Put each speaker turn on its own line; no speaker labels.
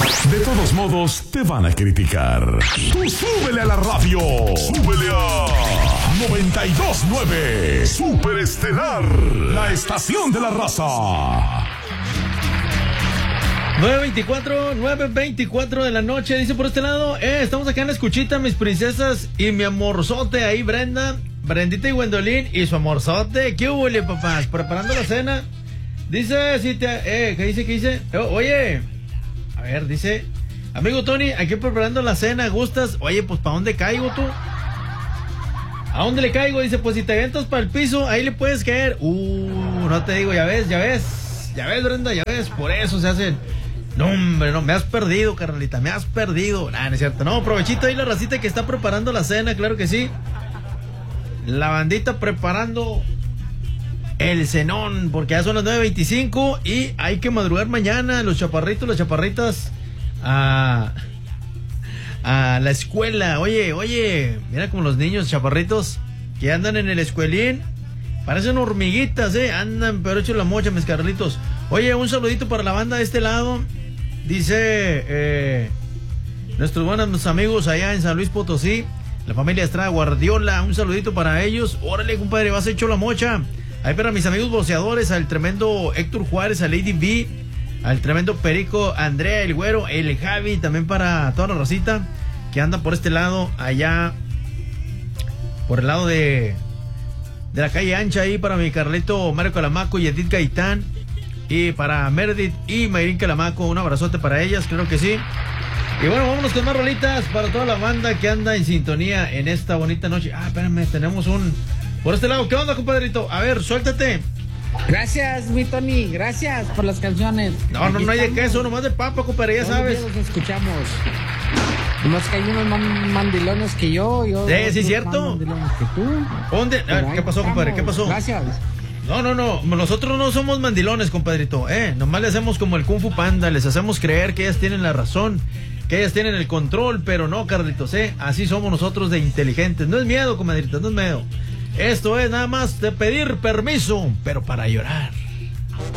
De todos modos, te van a criticar. Tú súbele a la radio. Súbele a 92.9 Super Estelar, la estación de la raza.
9:24 de la noche, dice por este lado, estamos acá en la escuchita, mis princesas y mi amorzote, ahí Brendita y Gwendolyn y su amorzote. ¿Qué hubo, papás? Preparando la cena. Dice, ¿qué dice? Oye, a ver, dice, amigo Tony, aquí preparando la cena, ¿gustas? Oye, pues, ¿para dónde caigo tú? ¿A dónde le caigo? Dice, pues, si te aventas para el piso, ahí le puedes caer. No te digo, ya ves, Brenda, ya ves, por eso se hacen. No, hombre, no, me has perdido, carnalita, me has perdido. No es cierto, no, provechito ahí la racita que está preparando la cena, claro que sí. La bandita preparando el cenón, porque ya son las 9:25 y hay que madrugar mañana, los chaparritos, las chaparritas a la escuela. Oye, mira como los niños chaparritos que andan en el escuelín, parecen hormiguitas, andan pero hecho la mocha, mis carlitos. Oye, un saludito para la banda de este lado, dice nuestros buenos amigos allá en San Luis Potosí, la familia Estrada Guardiola, un saludito para ellos. Órale, compadre, vas hecho la mocha. Ahí para mis amigos boceadores, al tremendo Héctor Juárez, a Lady B, al tremendo Perico, Andrea, el Güero, el Javi, también para toda la racita que anda por este lado, allá, por el lado de la calle ancha, ahí para mi Carlito Mario Calamaco y Edith Gaitán, y para Meredith y Mayrín Calamaco, un abrazote para ellas, creo que sí. Y bueno, vámonos con más rolitas para toda la banda que anda en sintonía en esta bonita noche. Espérame, tenemos por este lado. ¿Qué onda, compadrito? A ver, suéltate.
Gracias, mi Tony, gracias por las canciones.
No hay de queso, nomás de papa, compadre, ya sabes.
Los escuchamos. Nomás que hay unos mandilones que yo.
Sí, cierto.
Mandilones que tú.
¿Dónde? ¿Qué pasó, compadre? ¿Qué pasó?
Gracias.
No. Nosotros no somos mandilones, compadrito. Nomás le hacemos como el Kung Fu Panda. Les hacemos creer que ellas tienen la razón, que ellas tienen el control, pero no, Carlitos, así somos nosotros de inteligentes. No es miedo, comadrito, no es miedo. Esto es nada más de pedir permiso, pero para llorar.